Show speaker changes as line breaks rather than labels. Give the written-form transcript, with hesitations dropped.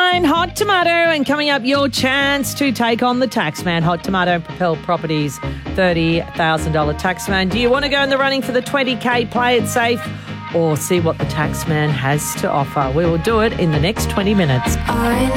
line, Hot Tomato, and coming up, your chance to take on the Taxman. Hot Tomato and Propel Properties, $30,000 Taxman. Do you want to go in the running for the $20,000, play it safe, or see what the Taxman has to offer? We will do it in the next 20 minutes.
I